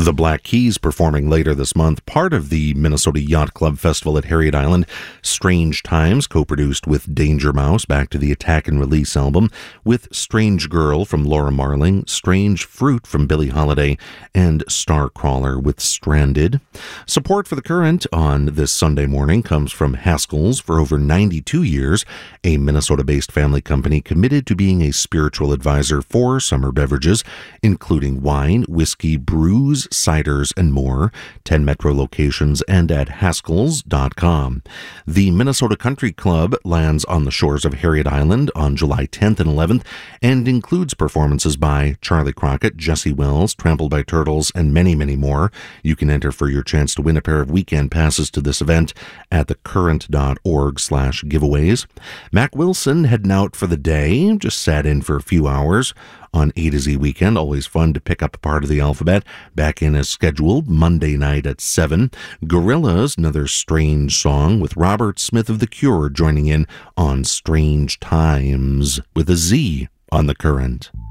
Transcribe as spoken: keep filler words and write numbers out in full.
The Black Keys performing later this month, part of the Minnesota Yacht Club Festival at Harriet Island. Strange Times, co-produced with Danger Mouse, back to the Attack and Release album, with Strange Girl from Laura Marling, Strange Fruit from Billie Holiday, and Starcrawler with Stranded. Support for The Current on this Sunday morning comes from Haskell's. For over ninety-two years, a Minnesota-based family company committed to being a spiritual advisor for summer beverages, including wine, whiskey, brews, ciders, and more. ten Metro locations and at Haskells dot com. The Minnesota Country Club lands on the shores of Harriet Island on July tenth and eleventh and includes performances by Charlie Crockett, Jesse Wells, Trampled by Turtles, and many, many more. You can enter for your chance to win a pair of weekend passes to this event at thecurrent.org slash giveaways. Mac Wilson heading out for the day, just sat in for a few hours on A to Z Weekend. Always fun to pick up a part of the alphabet. Back in as scheduled, Monday night at seven. Gorillaz, another Strange song with Robert Smith of The Cure joining in on Strange Times with a Z on The Current.